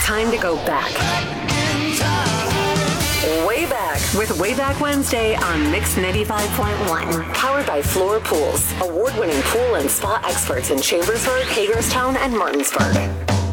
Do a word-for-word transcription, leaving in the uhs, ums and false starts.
time to go back. Way back with Wayback Wednesday on Mix ninety-five point one. Powered by Floor Pools, award-winning pool and spa experts in Chambersburg, Hagerstown, and Martinsburg.